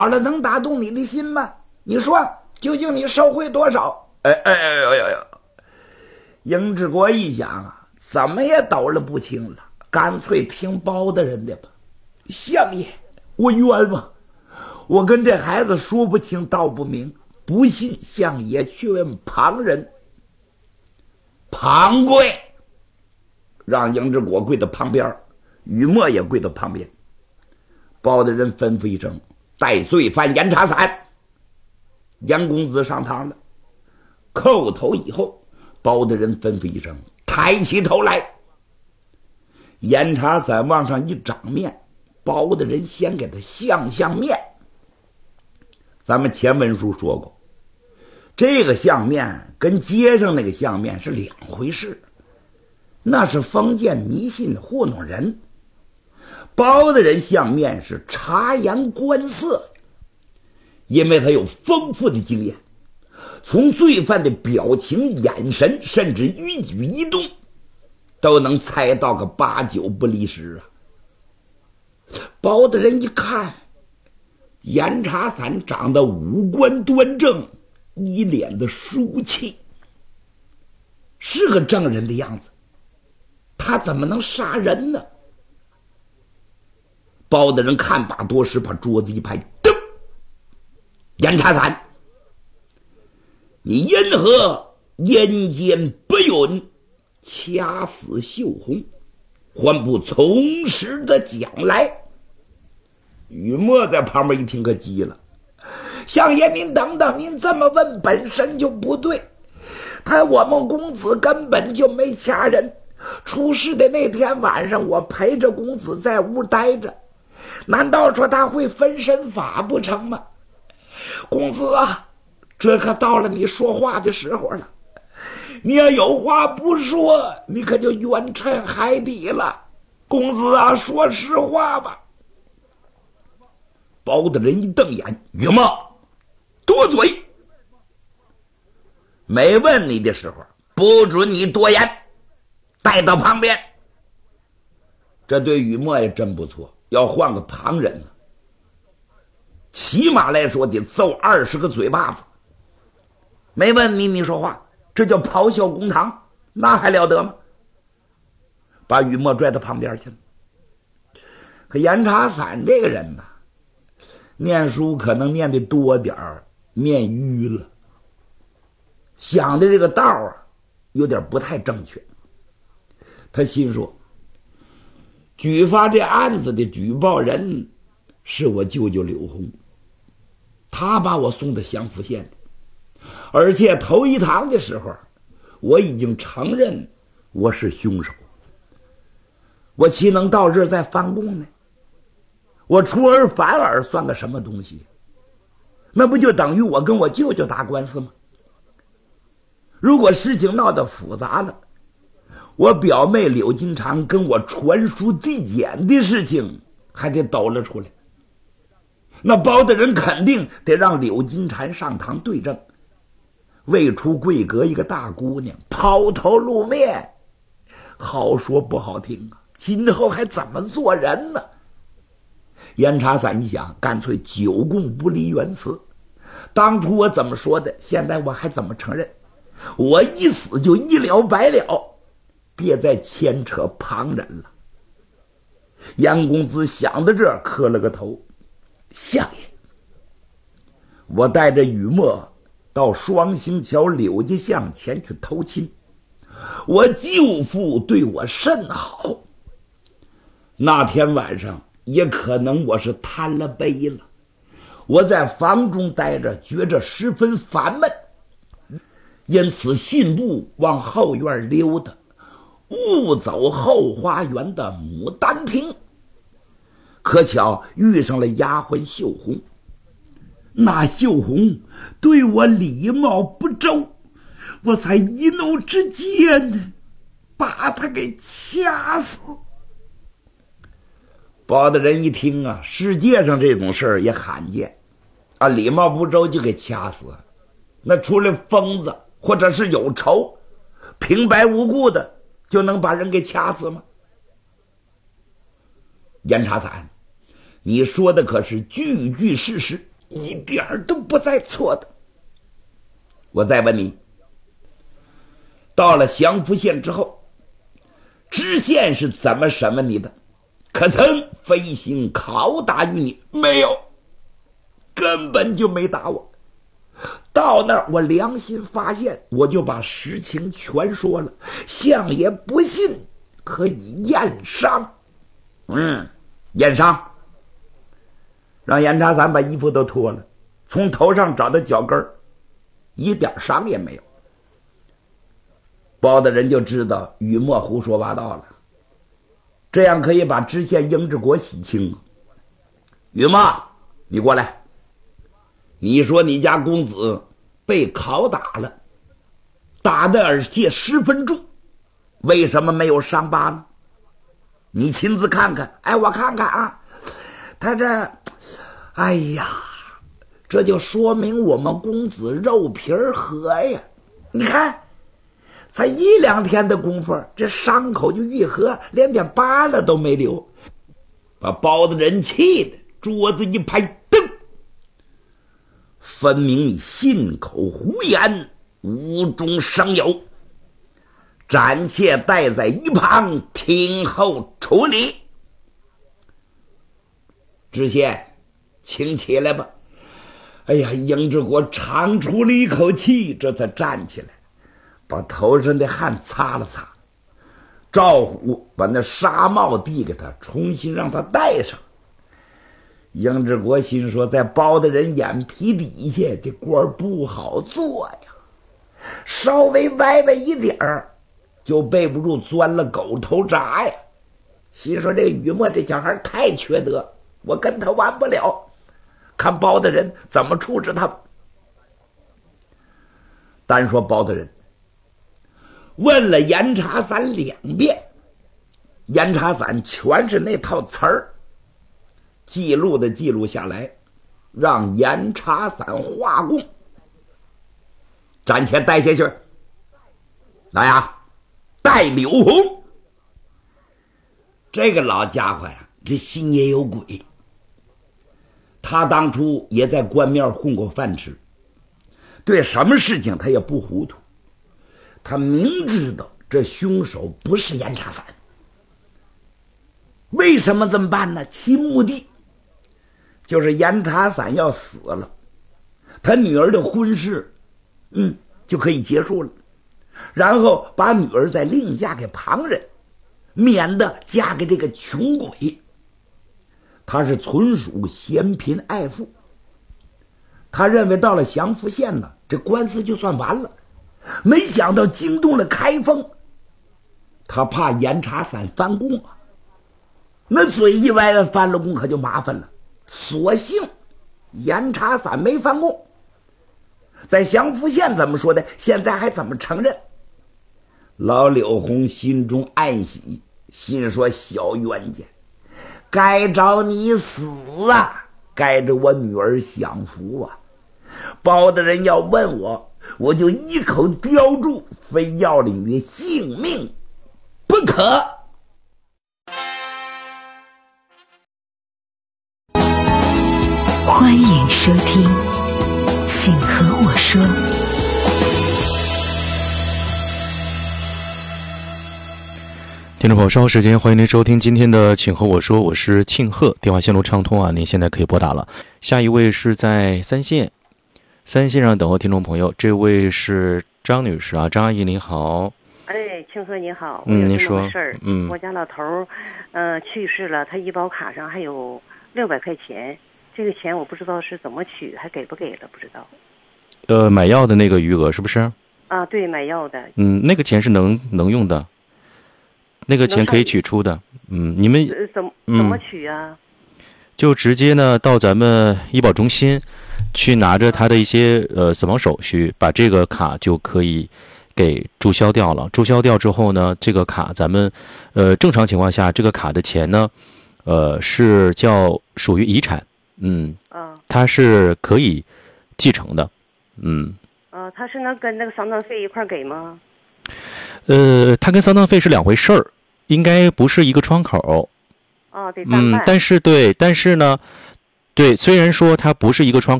好了，能打动你的心吗？你说，究竟你收回多少？英志国一想啊，怎么也抖了不清了，干脆听包大人的吧。相爷，我冤枉，我跟这孩子说不清道不明，不信相爷去问旁人。旁跪，让英志国跪到旁边，雨墨也跪到旁边。包大人吩咐一声，带罪犯严查散。严公子上堂了，叩头以后，包大人吩咐一声，抬起头来。严查散往上一掌面，包大人先给他相面。咱们前文书说过，这个相面跟街上那个相面是两回事，那是封建迷信糊弄人。包大人相面是察言观色，因为他有丰富的经验，从罪犯的表情、眼神，甚至一举一动，都能猜到个8、9不离10啊。包大人一看，严查散长得五官端正，一脸的书气，是个正人的样子，他怎么能杀人呢？包大人看罢多时，把桌子一拍，噔！严查散，你因何阴间不允掐死秀红，还不从实的讲来？雨墨在旁边一听可急了，相爷您等等，您这么问本身就不对，我们公子根本就没掐人，出事的那天晚上我陪着公子在屋待着，难道说他会分身法不成吗？公子啊，这可到了你说话的时候了，你要有话不说，你可就冤沉海底了。公子啊，说实话吧。包大人一瞪眼，雨墨，多嘴，没问你的时候不准你多言，带到旁边。这对雨墨也真不错，要换个旁人了，起码来说得揍20个嘴巴子。没问你说话，这叫咆哮公堂，那还了得吗？把雨墨拽到旁边去了。可严查散这个人呢，念书可能念得多点儿，念愚了，想的这个道啊有点不太正确。他心说，举发这案子的举报人是我舅舅柳红，他把我送到祥符县的，而且头一堂的时候我已经承认我是凶手，我岂能到这儿再翻供呢？我出尔反尔算个什么东西？那不就等于我跟我舅舅打官司吗？如果事情闹得复杂了，我表妹柳金长跟我传书递减的事情还得抖了出来，那包大人肯定得让柳金蝉上堂对证。未出贵阁一个大姑娘抛头露面，好说不好听啊，今后还怎么做人呢？严查散一想，干脆久供不离原词，当初我怎么说的，现在我还怎么承认，我一死就一了百了，别再牵扯旁人了。严公子想到这儿，磕了个头，相爷，我带着雨墨到双星桥柳家巷前去偷亲，我舅父对我甚好，那天晚上也可能我是贪了杯了，我在房中待着，觉着十分烦闷，因此信步往后院溜达，误走后花园的牡丹亭，可巧遇上了丫鬟秀红。那秀红对我礼貌不周，我才一怒之间把她给掐死。包大人一听啊，世界上这种事儿也罕见啊，礼貌不周就给掐死，那除了疯子或者是有仇，平白无故的就能把人给掐死吗？严查散，你说的可是句句事实。 一点都不在错的。我再问你，到了祥符县之后，知县是怎么审问你的？可曾飞行拷打于你？没有，根本就没打我。到那儿我良心发现，我就把实情全说了，相爷不信，可以验伤。验伤，让严查三把衣服都脱了，从头上找到脚跟一点伤也没有。包大人就知道雨墨胡说八道了，这样可以把知县英志国洗清。雨墨，你过来，你说你家公子被拷打了，打的而且十分重，为什么没有伤疤呢？你亲自看看。我看看啊，他这，这就说明我们公子肉皮和呀。你看才1-2天的功夫，这伤口就愈合，连点疤了都没留，把包大人气的桌子一拍，噔，分明你信口胡言，无中生有，暂且待在一旁听候处理。知县，请起来吧。英志国长出了一口气，这才站起来，把头上的汗擦了擦，赵虎把那纱帽递给他，重新让他戴上。英志国心说，在包大人眼皮底下，这官不好做呀，稍微歪歪一点儿就背不住钻了狗头铡呀。心说这雨墨这小孩太缺德，我跟他玩不了，看包大人怎么处置他。单说包大人问了严查三2遍，严查三全是那套词儿，记录下来，让严查三画供，暂且带下去。来呀，带柳红。这个老家伙呀，这心也有鬼。他当初也在官面混过饭吃，对什么事情他也不糊涂。他明知道这凶手不是严查三，为什么这么办呢？其目的就是严查三要死了，他女儿的婚事就可以结束了，然后把女儿再另嫁给旁人，免得嫁给这个穷鬼。他是纯属嫌贫爱富，他认为到了祥符县呢，这官司就算完了，没想到惊动了开封，他怕严查三翻供啊，那嘴一歪翻了供可就麻烦了。所幸严查三没翻供，在祥符县怎么说的，现在还怎么承认。老柳红心中暗喜，心说小冤家，该找你死啊，该着我女儿享福啊。包大人要问我，我就一口叼住，非要了你的性命不可。 欢迎收听请和我说。 听众朋友，稍后时间欢迎您收听今天的请和我说，我是庆贺，电话线路畅通啊，您现在可以拨打了。下一位是在三线上等候听众朋友，这位是张女士啊，张阿姨您好。 庆贺你好， 您说。 我家老头去世了，他医保卡上还有600块钱，这个钱我不知道是怎么取，还给不给了不知道。 买药的那个余额是不是？ 啊，对，买药的。 那个钱是能用的，那个钱可以取出的。你们怎么取啊？ 就直接呢到咱们医保中心去拿着他的一些死亡手续，把这个卡就可以给注销掉了。注销掉之后呢，这个卡咱们正常情况下这个卡的钱呢是属于遗产，它是可以继承的。 他是能跟那个丧葬费一块给吗？ 它跟丧葬费是两回事儿，应该不是一个窗口。 得单办。 但是呢，虽然说它不是一个窗